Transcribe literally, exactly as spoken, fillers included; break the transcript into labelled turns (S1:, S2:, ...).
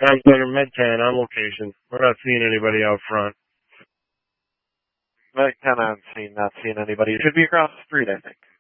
S1: I'm Center Med ten on location. We're not seeing anybody out front.
S2: Med ten, I'm seeing, not seeing anybody. It should be across the street, I think.